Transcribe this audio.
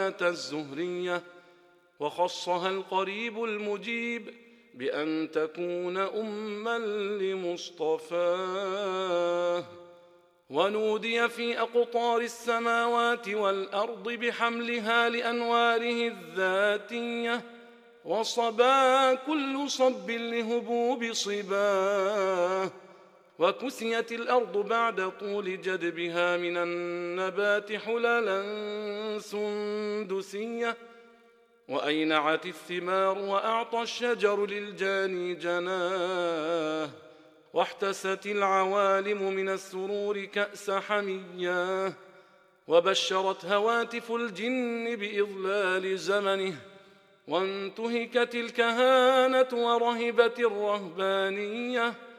الزهرية، وخصها القريب المجيب بأن تكون أما لمصطفاه. ونودي في أقطار السماوات والأرض بحملها لأنواره الذاتية، وصبا كل صب لهبوب صباه. وكسيت الأرض بعد طول جدبها من النبات حللا سندسية، وأينعت الثمار وأعطى الشجر للجاني جناه، واحتست العوالم من السرور كأس حمياه، وبشرت هواتف الجن بإضلال زمنه، وانتهكت الكهانة ورهبت الرهبانية،